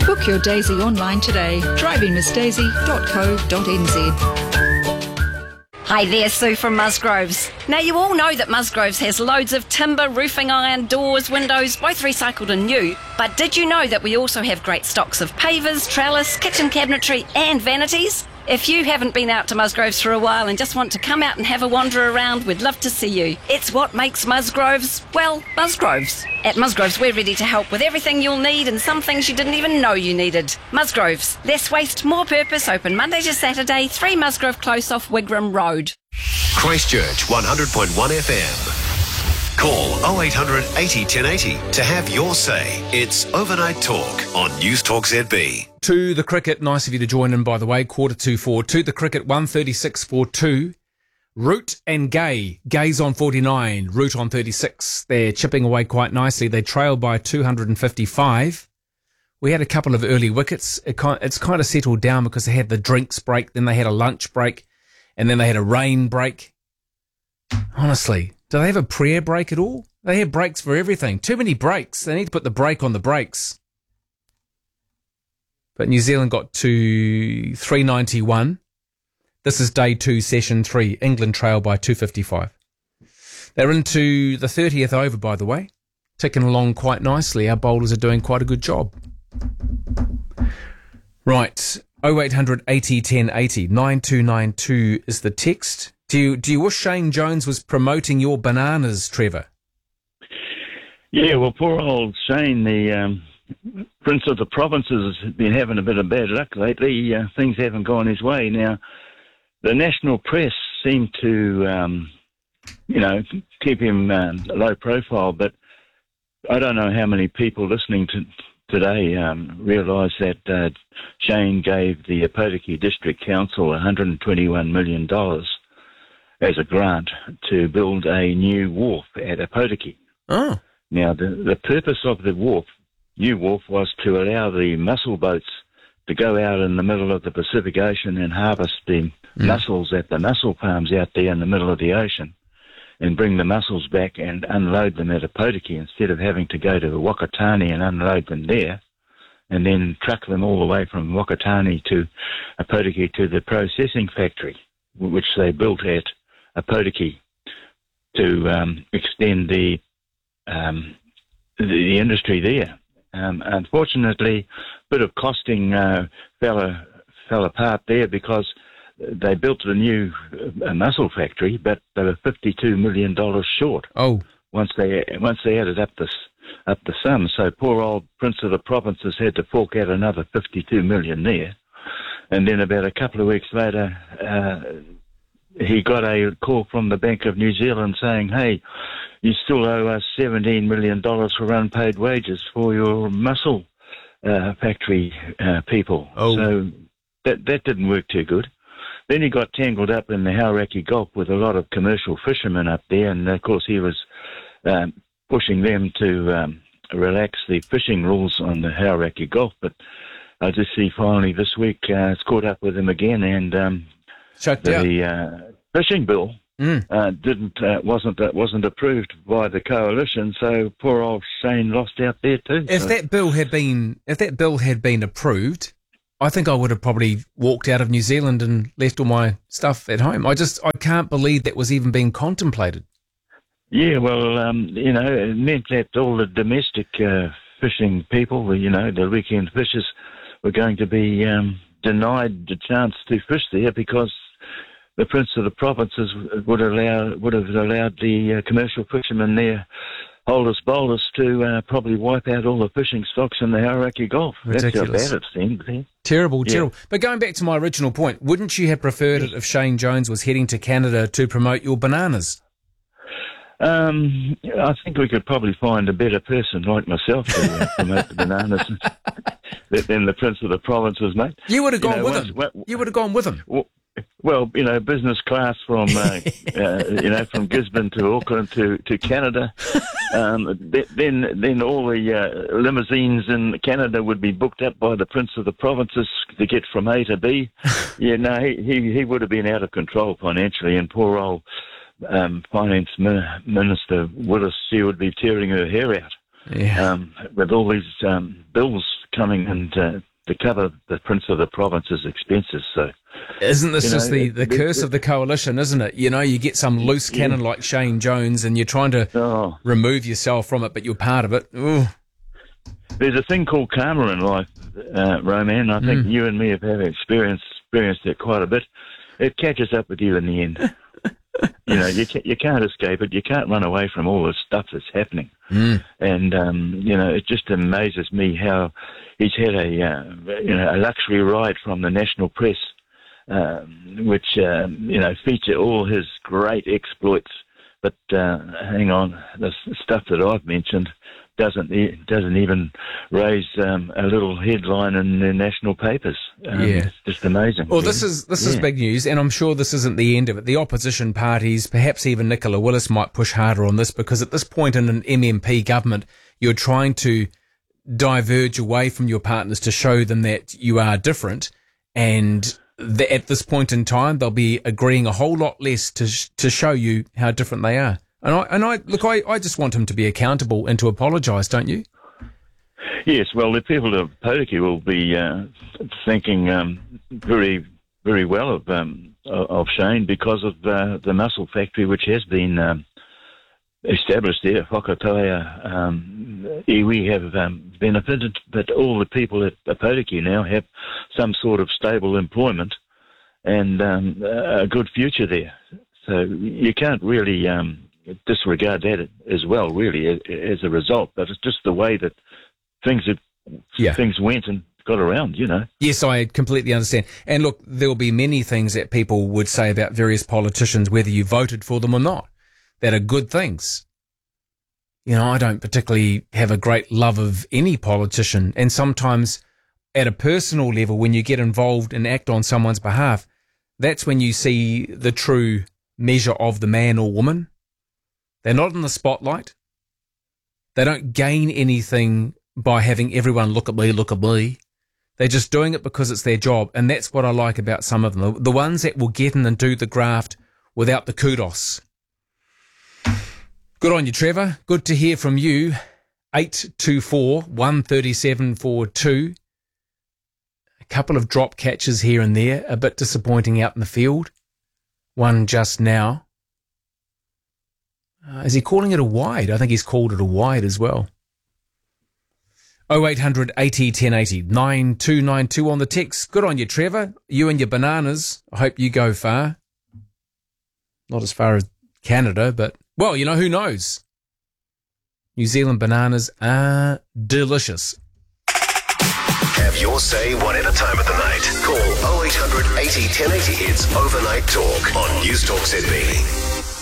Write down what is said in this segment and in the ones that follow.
Book your Daisy online today. drivingmissdaisy.co.nz. Hi there, Sue from Musgroves. Now, you all know that Musgroves has loads of timber, roofing iron, doors, windows, both recycled and new. But did you know that we also have great stocks of pavers, trellis, kitchen cabinetry and vanities? If you haven't been out to Musgroves for a while and just want to come out and have a wander around, we'd love to see you. It's what makes Musgroves, well, Musgroves. At Musgroves, we're ready to help with everything you'll need and some things you didn't even know you needed. Musgroves, less waste, more purpose, open Monday to Saturday, 3 Musgrove Close off Wigram Road. Christchurch 100.1 FM. Call 0800 80 1080 to have your say. It's Overnight Talk on News Talk ZB. To the cricket, nice of you to join in, by the way, 4:45. To the cricket, 136.42. Root and Gay. Gay's on 49, Root on 36. They're chipping away quite nicely. They trail by 255. We had a couple of early wickets. It's kind of settled down because they had the drinks break, then they had a lunch break, and then they had a rain break. Honestly, do they have a prayer break at all? They have breaks for everything. Too many breaks. They need to put the brake on the brakes. But New Zealand got to 391. This is day 2, session 3. England trail by 255. They're into the 30th over, by the way. Ticking along quite nicely. Our bowlers are doing quite a good job. Right. 0800 80 1080. 9292 is the text. Do you wish Shane Jones was promoting your bananas, Trevor? Yeah, well, poor old Shane, the Prince of the Provinces, has been having a bit of bad luck lately. Things haven't gone his way. Now, the national press seem to, keep him low profile, but I don't know how many people listening to today realise that Shane gave the Opotiki District Council $121 million as a grant to build a new wharf at Opotiki. Oh. Now, the purpose of the new wharf, was to allow the mussel boats to go out in the middle of the Pacific Ocean and harvest the mussels at the mussel farms out there in the middle of the ocean and bring the mussels back and unload them at Opotiki instead of having to go to Wakatani and unload them there and then truck them all the way from Wakatani to Opotiki to the processing factory, which they built at Opotiki to extend the industry there. Unfortunately, a bit of costing fell apart there because they built a new mussel factory, but they were $52 million short. Oh, once they added up the sum, so poor old Prince of the Provinces had to fork out another $52 million there, and then about a couple of weeks later, he got a call from the Bank of New Zealand saying, "Hey, you still owe us $17 million for unpaid wages for your mussel factory people." Oh. So that didn't work too good. Then he got tangled up in the Hauraki Gulf with a lot of commercial fishermen up there, and of course he was pushing them to relax the fishing rules on the Hauraki Gulf. But I just see finally this week it's caught up with him again, and shut down. The fishing bill wasn't approved by the coalition, so poor old Shane lost out there too. If that bill had been approved, I think I would have probably walked out of New Zealand and left all my stuff at home. I can't believe that was even being contemplated. Yeah, well, it meant that all the domestic fishing people, the weekend fishers, were going to be denied the chance to fish there because the Prince of the Provinces would have allowed the commercial fishermen there, holders bowlers, to probably wipe out all the fishing stocks in the Hauraki Gulf. Ridiculous. That's how bad it seemed. Terrible. But going back to my original point, wouldn't you have preferred it if Shane Jones was heading to Canada to promote your bananas? I think we could probably find a better person like myself to promote the bananas than the Prince of the Provinces, mate. You would have gone with him. You would have gone with him. Well, business class from from Gisborne to Auckland to Canada. Then all the limousines in Canada would be booked up by the Prince of the Provinces to get from A to B. Yeah, no, he would have been out of control financially, and poor old Finance Minister Willis, she would be tearing her hair out. Yeah. With all these bills coming in to cover the Prince of the Province's expenses. So, isn't this you just know, the curse of the coalition, isn't it? You know, you get some loose cannon like Shane Jones and you're trying to remove yourself from it, but you're part of it. Ooh. There's a thing called karma in life, Roman. I think you and me have experienced it quite a bit. It catches up with you in the end. You know, you can't escape it. You can't run away from all the stuff that's happening. And you know, it just amazes me how he's had a luxury ride from the national press, which feature all his great exploits. But hang on, the stuff that I've mentioned doesn't even raise a little headline in the national papers. It's just amazing. Well, this is big news, and I'm sure this isn't the end of it. The opposition parties, perhaps even Nicola Willis, might push harder on this, because at this point in an MMP government, you're trying to diverge away from your partners to show them that you are different, and at this point in time, they'll be agreeing a whole lot less to show you how different they are. And I just want him to be accountable and to apologise, don't you? Yes, well, the people of Potiki will be thinking very, very well of Shane, because of the mussel factory which has been established there, Whakataea. We have benefited, but all the people at Potiki now have some sort of stable employment and a good future there. So you can't really disregard that as well, really, as a result. But it's just the way that things went and got around, you know. Yes, I completely understand. And look, there will be many things that people would say about various politicians, whether you voted for them or not, that are good things. You know, I don't particularly have a great love of any politician. And sometimes at a personal level, when you get involved and act on someone's behalf, that's when you see the true measure of the man or woman. They're not in the spotlight. They don't gain anything by having everyone look at me. They're just doing it because it's their job. And that's what I like about some of them. The ones that will get in and do the graft without the kudos. Good on you, Trevor. Good to hear from you. 824 137 42. A couple of drop catches here and there. A bit disappointing out in the field. One just now. Is he calling it a wide? I think he's called it a wide as well. 0800 80 1080 9292 on the text. Good on you, Trevor. You and your bananas. I hope you go far. Not as far as Canada, but, well, you know, who knows? New Zealand bananas are delicious. Have your say whatever time of the night. Call 0800 80 1080. It's Overnight Talk on News Talk ZB.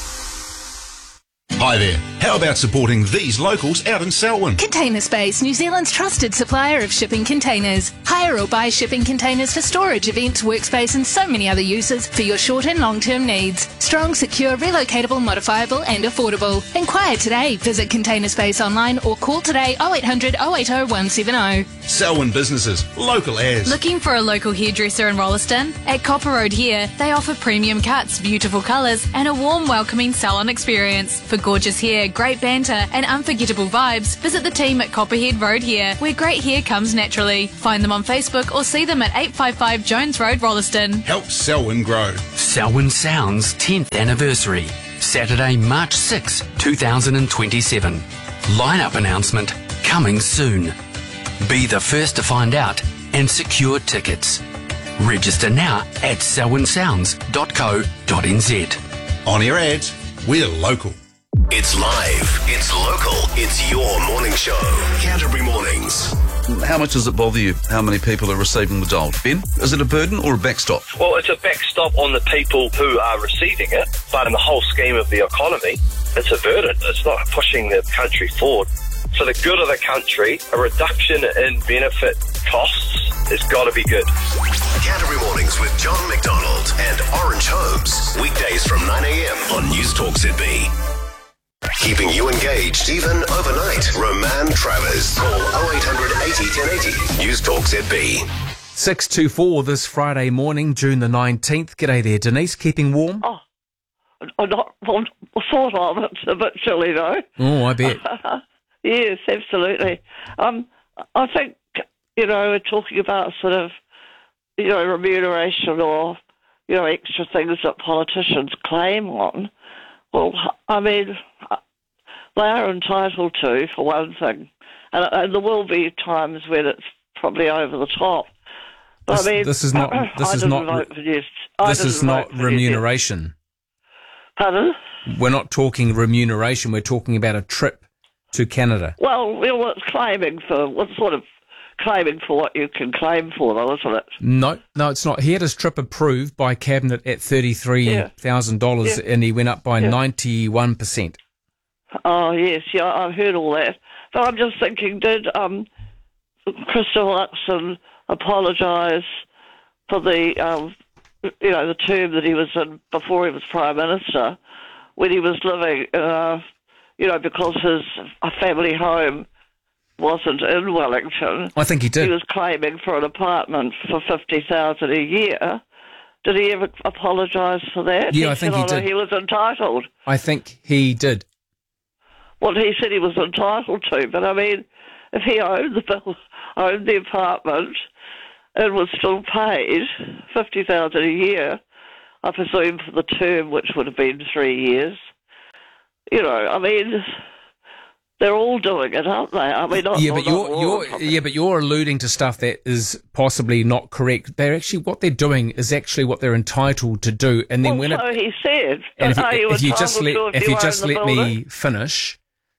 Hi there. How about supporting these locals out in Selwyn? Container Space, New Zealand's trusted supplier of shipping containers. Hire or buy shipping containers for storage, events, workspace and so many other uses for your short and long-term needs. Strong, secure, relocatable, modifiable and affordable. Inquire today. Visit Container Space online or call today 0800 080 170. Selwyn businesses, local as. Looking for a local hairdresser in Rolliston? At Copper Road Hair, they offer premium cuts, beautiful colours and a warm, welcoming salon experience. For gorgeous hair, great banter and unforgettable vibes, visit the team at Copperhead Road Hair, where great hair comes naturally. Find them on Facebook or see them at 855 Jones Road, Rolliston. Help Selwyn grow. Selwyn Sounds 10th anniversary, Saturday, March 6, 2027. Lineup announcement coming soon. Be the first to find out and secure tickets. Register now at selwynsounds.co.nz. On air ads, we're local. It's live, it's local, it's your morning show. Canterbury Mornings. How much does it bother you how many people are receiving the dole? Ben, is it a burden or a backstop? Well, it's a backstop on the people who are receiving it, but in the whole scheme of the economy, it's a burden. It's not pushing the country forward. For the good of the country, a reduction in benefit costs has got to be good. Canterbury Mornings with John McDonald and Orange Homes. Weekdays from 9 a.m. on News Talk ZB. Keeping you engaged even overnight. Roman Travers. Call 0800 80 1080. News Talk ZB. 624 this Friday morning, June the 19th. G'day there, Denise. Keeping warm? Oh, not, well, sort of. It's a bit chilly, though. Oh, I bet. Yes, absolutely. I think, we're talking about sort of, remuneration or, extra things that politicians claim on. Well, I mean, they are entitled to, for one thing. And there will be times when it's probably over the top. But this is not remuneration. Pardon? We're not talking remuneration. We're talking about a trip to Canada. Well, it's claiming for what you can claim for, though, isn't it? No, it's not. He had his trip approved by Cabinet at $33,000 and he went up by 91%. Oh, yes, I've heard all that. But I'm just thinking, did Christopher Luxon apologise for the term that he was in before he was Prime Minister, when he was living, because his family home wasn't in Wellington? I think he did. He was claiming for an apartment for $50,000 a year. Did he ever apologise for that? Yeah, I think he did. He was entitled. I think he did. Well, he said he was entitled to, but I mean, if he owned the apartment and was still paid $50,000 a year, I presume for the term, which would have been 3 years, I mean, they're all doing it, aren't they? I mean, but you're alluding to stuff that is possibly not correct. What they're doing is actually what they're entitled to do, and then he said. And if you just let me finish.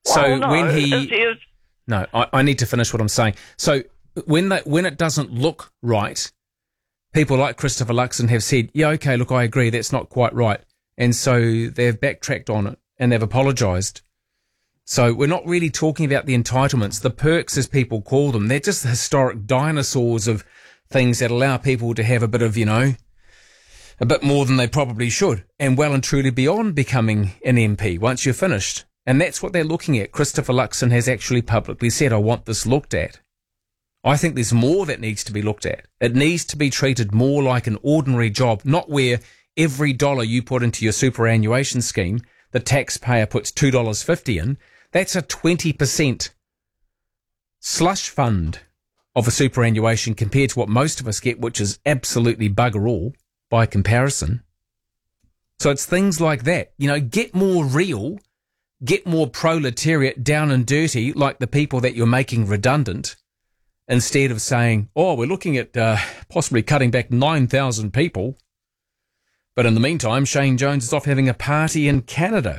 I need to finish what I'm saying. So when it doesn't look right, people like Christopher Luxon have said, yeah, okay, look, I agree, that's not quite right. And so they've backtracked on it and they've apologised. So we're not really talking about the entitlements. The perks, as people call them, they're just the historic dinosaurs of things that allow people to have a bit of, a bit more than they probably should, and well and truly beyond becoming an MP once you're finished. And that's what they're looking at. Christopher Luxon has actually publicly said, I want this looked at. I think there's more that needs to be looked at. It needs to be treated more like an ordinary job, not where every dollar you put into your superannuation scheme, the taxpayer puts $2.50 in. That's a 20% slush fund of a superannuation compared to what most of us get, which is absolutely bugger all by comparison. So it's things like that. Get more real. Get more proletariat, down and dirty, like the people that you're making redundant, instead of saying, we're looking at possibly cutting back 9,000 people. But in the meantime, Shane Jones is off having a party in Canada.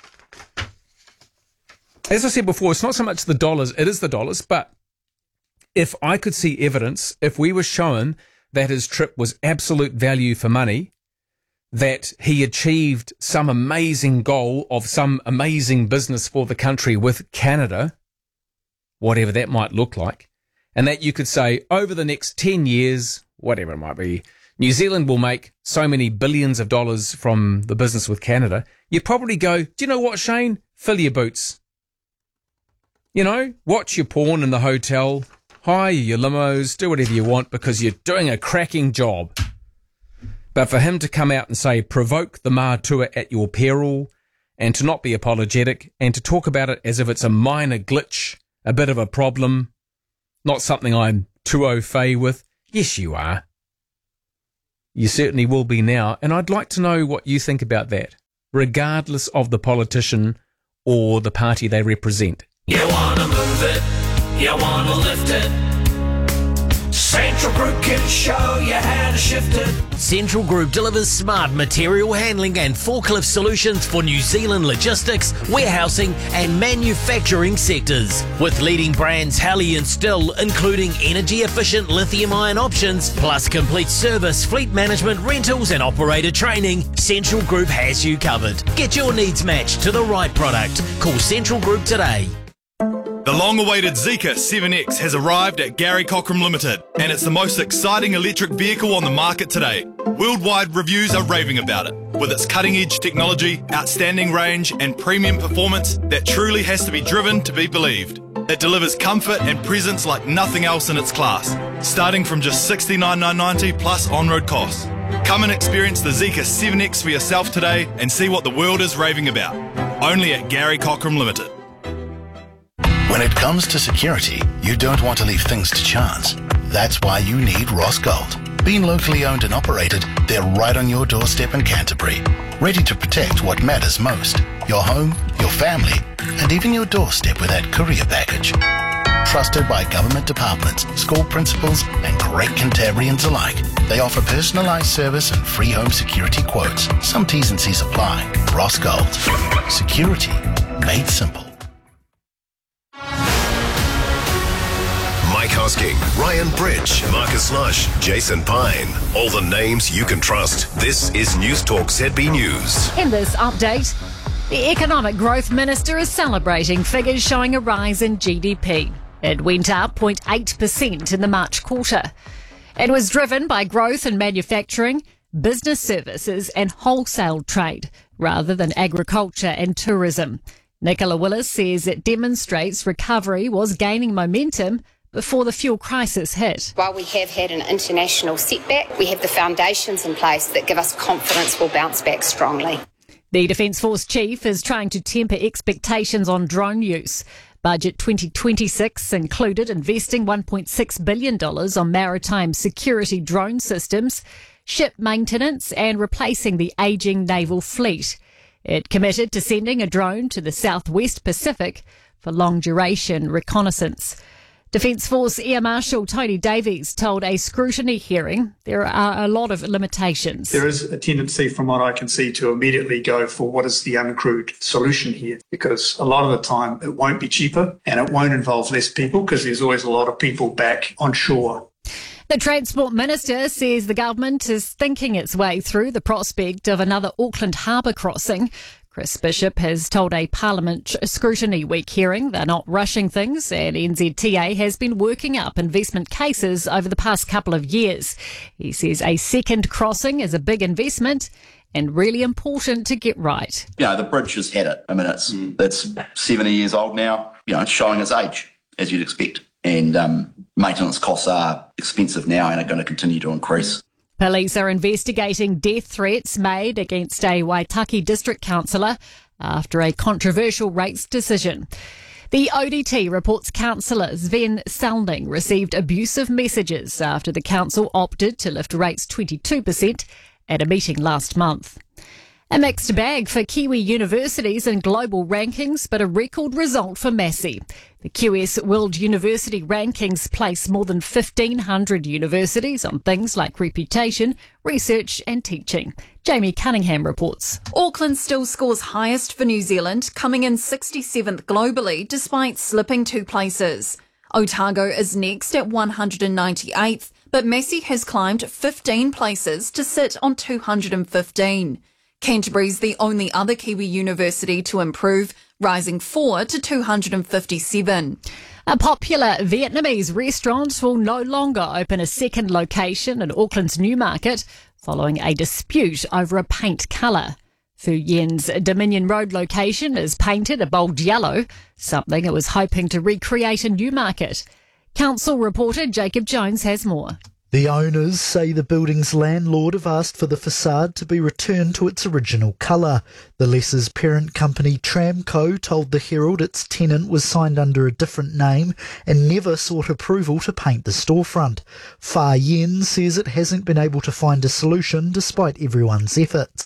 As I said before, it's not so much the dollars, it is the dollars, but if I could see evidence, if we were shown that his trip was absolute value for money, that he achieved some amazing goal of some amazing business for the country with Canada, whatever that might look like, and that you could say over the next 10 years, whatever it might be, New Zealand will make so many billions of dollars from the business with Canada, you'd probably go, do you know what, Shane? Fill your boots. Watch your porn in the hotel, hire your limos, do whatever you want because you're doing a cracking job. But for him to come out and say, provoke the Mātua at your peril, and to not be apologetic, and to talk about it as if it's a minor glitch, a bit of a problem, not something I'm too au fait with. Yes, you are. You certainly will be now, and I'd like to know what you think about that, regardless of the politician or the party they represent. You wanna move it, you wanna lift it. Central Group can show you how to shift it. Central Group delivers smart material handling and forklift solutions for New Zealand logistics, warehousing and manufacturing sectors. With leading brands Halley and Still, including energy-efficient lithium-ion options, plus complete service, fleet management, rentals and operator training, Central Group has you covered. Get your needs matched to the right product. Call Central Group today. The long-awaited Zeekr 7X has arrived at Gary Cochrane Limited, and it's the most exciting electric vehicle on the market today. Worldwide reviews are raving about it, with its cutting-edge technology, outstanding range and premium performance that truly has to be driven to be believed. It delivers comfort and presence like nothing else in its class, starting from just $69,990 plus on-road costs. Come and experience the Zeekr 7X for yourself today and see what the world is raving about. Only at Gary Cochrane Limited. When it comes to security, you don't want to leave things to chance. That's why you need Ross Gold. Being locally owned and operated, they're right on your doorstep in Canterbury, ready to protect what matters most. Your home, your family, and even your doorstep with that courier package. Trusted by government departments, school principals, and great Cantabrians alike. They offer personalised service and free home security quotes. Some T's and C's apply. Ross Gold. Security made simple. Mike Hosking, Ryan Bridge, Marcus Lush, Jason Pine. All the names you can trust. This is News Talk ZB News. In this update, the Economic Growth Minister is celebrating figures showing a rise in GDP. It went up 0.8% in the March quarter. It was driven by growth in manufacturing, business services and wholesale trade, rather than agriculture and tourism. Nicola Willis says it demonstrates recovery was gaining momentum before the fuel crisis hit. While we have had an international setback, we have the foundations in place that give us confidence we'll bounce back strongly. The Defence Force Chief is trying to temper expectations on drone use. Budget 2026 included investing $1.6 billion on maritime security drone systems, ship maintenance and replacing the ageing naval fleet. It committed to sending a drone to the southwest Pacific for long-duration reconnaissance. Defence Force Air Marshal Tony Davies told a scrutiny hearing there are a lot of limitations. There is a tendency, from what I can see, to immediately go for what is the uncrewed solution here, because a lot of the time it won't be cheaper and it won't involve less people because there's always a lot of people back on shore. The Transport Minister says the government is thinking its way through the prospect of another Auckland Harbour crossing. Chris Bishop has told a Parliament Scrutiny Week hearing they're not rushing things, and NZTA has been working up investment cases over the past couple of years. He says a second crossing is a big investment and really important to get right. You know, the bridge has had it. I mean, it's 70 years old now. You know, it's showing its age, as you'd expect. And maintenance costs are expensive now and are going to continue to increase. Police are investigating death threats made against a Waitaki district councillor after a controversial rates decision. The ODT reports councillor Sven Selning received abusive messages after the council opted to lift rates 22% at a meeting last month. A mixed bag for Kiwi universities in global rankings, but a record result for Massey. The QS World University Rankings place more than 1,500 universities on things like reputation, research and teaching. Jamie Cunningham reports. Auckland still scores highest for New Zealand, coming in 67th globally despite slipping 2 places. Otago is next at 198th, but Massey has climbed 15 places to sit on 215. Canterbury's the only other Kiwi university to improve, rising 4 to 257. A popular Vietnamese restaurant will no longer open a second location in Auckland's Newmarket following a dispute over a paint colour. Phu Yen's Dominion Road location is painted a bold yellow, something it was hoping to recreate in Newmarket. Council reporter Jacob Jones has more. The owners say the building's landlord have asked for the facade to be returned to its original colour. The lessor's parent company Tramco told the Herald its tenant was signed under a different name and never sought approval to paint the storefront. Phu Yen says it hasn't been able to find a solution despite everyone's efforts.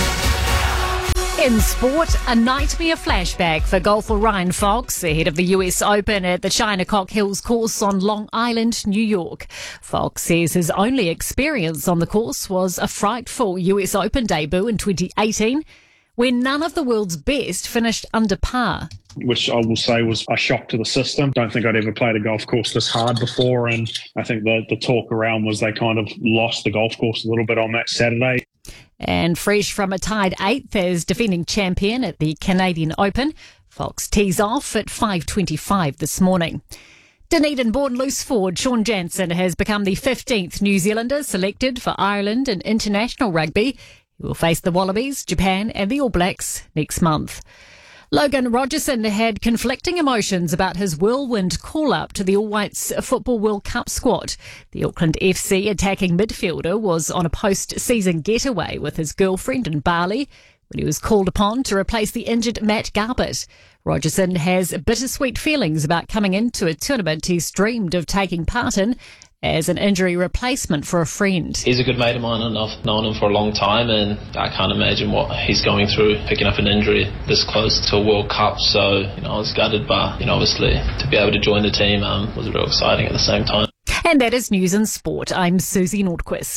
In sport, a nightmare flashback for golfer Ryan Fox ahead of the US Open at the Shinnecock Hills course on Long Island, New York. Fox says his only experience on the course was a frightful US Open debut in 2018 when none of the world's best finished under par. Which I will say was a shock to the system. Don't think I'd ever played a golf course this hard before, and I think the talk around was they kind of lost the golf course a little bit on that Saturday. And fresh from a tied 8th as defending champion at the Canadian Open, Fox tees off at 5:25 this morning. Dunedin-born loose forward Sean Jansen has become the 15th New Zealander selected for Ireland in international rugby. He will face the Wallabies, Japan and the All Blacks next month. Logan Rogerson had conflicting emotions about his whirlwind call-up to the All Whites Football World Cup squad. The Auckland FC attacking midfielder was on a post-season getaway with his girlfriend in Bali. when he was called upon to replace the injured Matt Garbutt. Rogerson has bittersweet feelings about coming into a tournament he's dreamed of taking part in as an injury replacement for a friend. He's a good mate of mine and I've known him for a long time, and I can't imagine what he's going through picking up an injury this close to a World Cup. So, I was gutted, but, obviously to be able to join the team was real exciting at the same time. And that is News and Sport. I'm Susie Nordquist.